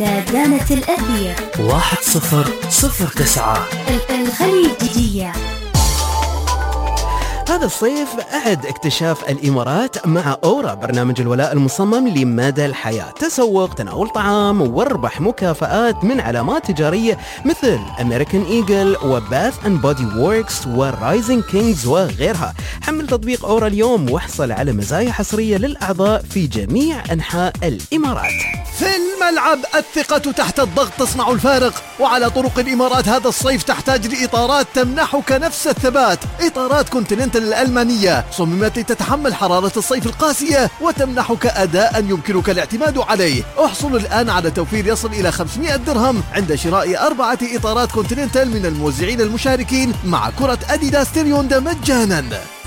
دانة الأثير 1009 الخليجية. هذا الصيف أعد اكتشاف الإمارات مع أورا، برنامج الولاء المصمم لمدى الحياة. تسوق، تناول طعام، واربح مكافآت من علامات تجارية مثل أمريكان إيجل وباث أند بودي ووركس ورايزنج كينجز وغيرها. حمل تطبيق أورا اليوم واحصل على مزايا حصرية للأعضاء في جميع أنحاء الإمارات. في الملعب الثقة تحت الضغط تصنع الفارق، وعلى طرق الإمارات هذا الصيف تحتاج لإطارات تمنحك نفس الثبات. إطارات كونتيننتال الألمانية صممت لتتحمل حرارة الصيف القاسية وتمنحك أداء يمكنك الاعتماد عليه. احصل الآن على توفير يصل إلى 500 درهم عند شراء 4 إطارات كونتيننتال من الموزعين المشاركين مع كرة أديداس تيريوند مجانا.